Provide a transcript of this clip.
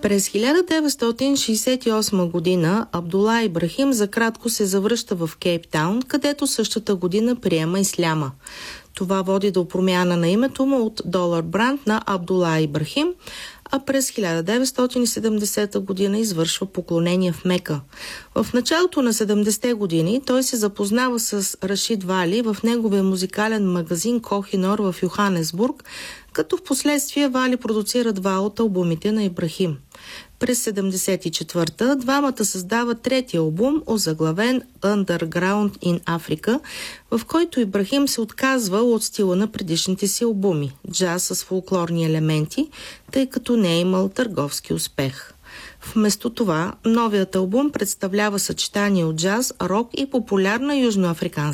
През 1968 година Абдула Ибрахим за кратко се завръща в Кейптаун, където същата година приема исляма. Това води до промяна на името му от Долар Бранд на Абдула Ибрахим, а през 1970 година извършва поклонение в Мека. В началото на 70-те години той се запознава с Рашид Вали в неговия музикален магазин Кохинор в Йоханесбург, като в последствие Вали продуцира 2 от албумите на Ибрахим. През 1974-та двамата създават третия албум, озаглавен Underground in Africa, в който Ибрахим се отказва от стила на предишните си албуми – джаз с фолклорни елементи, тъй като не е имал търговски успех. Вместо това, новият албум представлява съчетание от джаз, рок и популярна южноафриканска